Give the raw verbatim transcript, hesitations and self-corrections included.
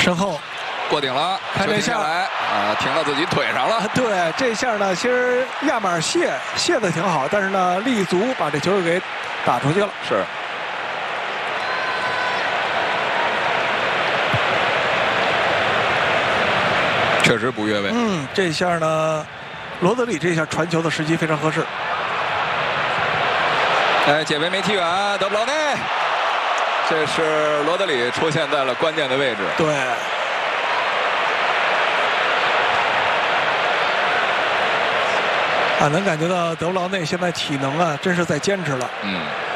身后过顶了， 看这下来啊，停到自己腿上了。 对，这下呢，其实亚马尔卸卸的挺好，但是呢，立足把这球给打出去了。 是。确实不越位。 嗯，这下呢，罗德里这下传球的时机非常合适。 哎，解围没踢远，德布劳内。这是罗德里出现在了关键的位置。 对。啊，能感觉到德布劳内现在体能啊，真是在坚持了。 嗯。